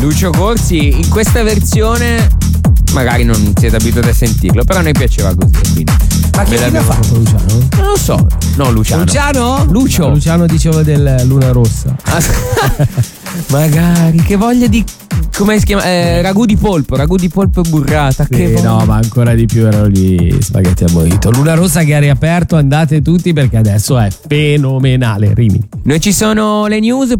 Lucio Corsi in questa versione magari non siete abituati a sentirlo, però a noi piaceva così, quindi. Ma che fine ha fatto Luciano? Non lo so. No, Luciano. Lucio. No, Luciano dicevo del Luna Rossa. Magari, che voglia di. Come si chiama? Ragù di polpo e burrata. Sì, che no, ma ancora di più erano gli spaghetti al burrito. Luna Rossa che ha riaperto, andate tutti perché adesso è fenomenale. Rimini. Noi ci sono le news,